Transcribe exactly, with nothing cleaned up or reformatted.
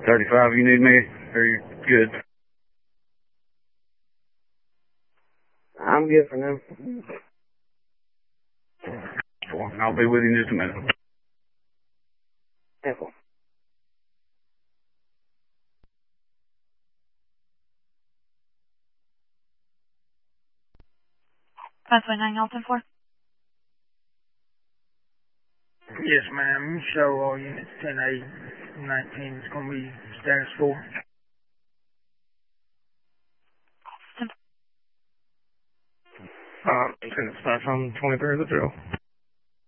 thirty-five, you need me? Are you good? I'm good for now. Well, I'll be with you in just a minute. Apple. five two nine Alton four. Yes, ma'am. Show all units ten A nineteen is going to be status four. ten Uh, ten five from twenty-three of the drill.